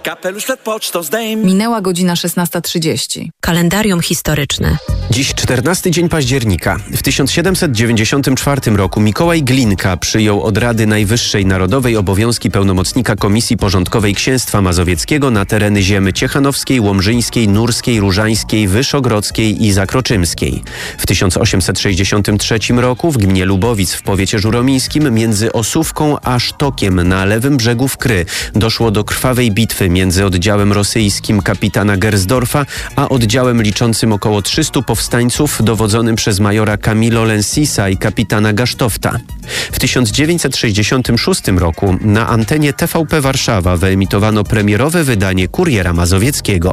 kapelusz przed pocztą zdejm. Minęła godzina 16:30. Kalendarium historyczne. Dziś 14 dzień października. W 1794 roku Mikołaj Glinka przyjął od Rady Najwyższej Narodowej obowiązki pełnomocnika Komisji Porządkowej Księstwa Mazowieckiego na tereny ziem ciechanowskiej, łomżyńskiej, nurskiej, różańskiej, wyszogrodzkiej i zakroczymskiej. W 1863 roku w gminie Lubowic w powiecie żuromińskim między Osówką a Sztokiem na lewym brzegu Wkry doszło do krwawej bitwy między oddziałem rosyjskim kapitana Gersdorfa a oddziałem liczącym około 300 powstańców dowodzonym przez majora Camillo Lensisa i kapitana Gasztofta. W 1966 roku na antenie TVP Warszawa wyemitowano premierowe wydanie Kuriera Mazowieckiego.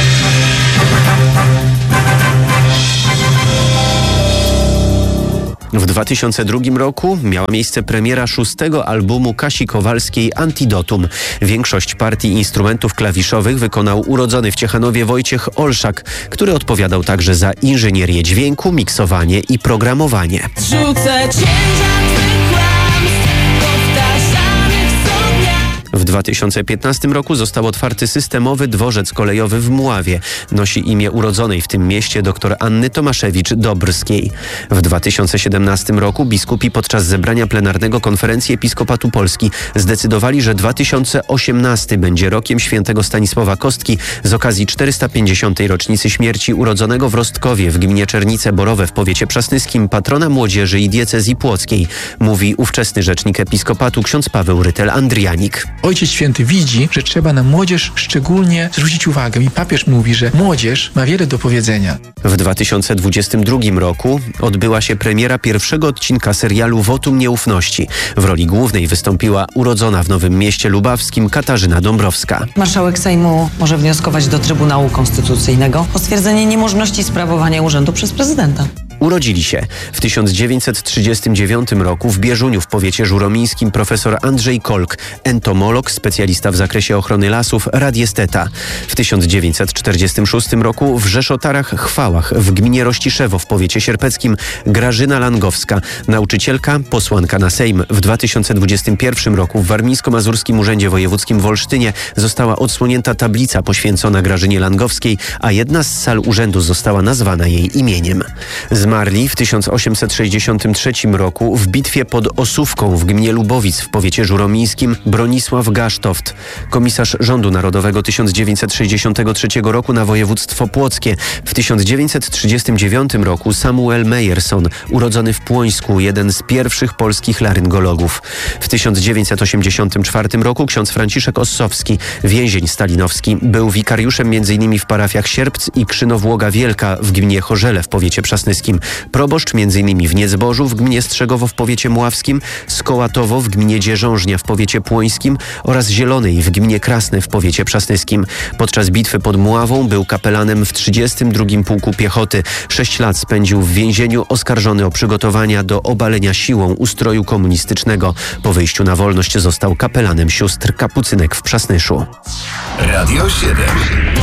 W 2002 roku miała miejsce premiera 6. albumu Kasi Kowalskiej Antidotum. Większość partii instrumentów klawiszowych wykonał urodzony w Ciechanowie Wojciech Olszak, który odpowiadał także za inżynierię dźwięku, miksowanie i programowanie. Rzucę ciężar twych kłamstw, powtarzanych co dnia. W 2015 roku został otwarty systemowy dworzec kolejowy w Mławie. Nosi imię urodzonej w tym mieście dr Anny Tomaszewicz-Dobrskiej. W 2017 roku biskupi podczas zebrania plenarnego Konferencji Episkopatu Polski zdecydowali, że 2018 będzie rokiem świętego Stanisława Kostki z okazji 450. rocznicy śmierci urodzonego w Rostkowie w gminie Czernice Borowe w powiecie przasnyskim patrona młodzieży i diecezji płockiej, mówi ówczesny rzecznik Episkopatu ksiądz Paweł Rytel-Andrianik. Ojciec Święty widzi, że trzeba na młodzież szczególnie zwrócić uwagę i papież mówi, że młodzież ma wiele do powiedzenia. W 2022 roku odbyła się premiera pierwszego odcinka serialu Wotum Nieufności. W roli głównej wystąpiła urodzona w Nowym Mieście Lubawskim Katarzyna Dąbrowska. Marszałek Sejmu może wnioskować do Trybunału Konstytucyjnego o stwierdzenie niemożności sprawowania urzędu przez prezydenta. Urodzili się w 1939 roku w Bieżuniu w powiecie żuromińskim profesor Andrzej Kolk, entomolog, specjalista w zakresie ochrony lasów, radiesteta. W 1946 roku w Rzeszotarach-Chwałach w gminie Rościszewo w powiecie sierpeckim Grażyna Langowska, nauczycielka, posłanka na Sejm. W 2021 roku w Warmińsko-Mazurskim Urzędzie Wojewódzkim w Olsztynie została odsłonięta tablica poświęcona Grażynie Langowskiej, a jedna z sal urzędu została nazwana jej imieniem. Zmarli w 1863 roku w bitwie pod Osówką w gminie Lubowic w powiecie żuromińskim Bronisław Gasztoft, komisarz Rządu Narodowego 1963 roku na województwo płockie. W 1939 roku Samuel Meyerson, urodzony w Płońsku, jeden z pierwszych polskich laryngologów. W 1984 roku ksiądz Franciszek Ossowski, więzień stalinowski, był wikariuszem m.in. w parafiach Sierpc i Krzynowłoga Wielka w gminie Chorzele w powiecie przasnyskim, proboszcz m.in. w Niedzbożu w gminie Strzegowo w powiecie mławskim, Skołatowo w gminie Dzierżążnia w powiecie płońskim oraz Zielonej w gminie Krasne w powiecie przasnyskim. Podczas bitwy pod Mławą był kapelanem w 32. Pułku Piechoty. 6 lat spędził w więzieniu, oskarżony o przygotowania do obalenia siłą ustroju komunistycznego. Po wyjściu na wolność został kapelanem sióstr kapucynek w Przasnyszu. Radio 7.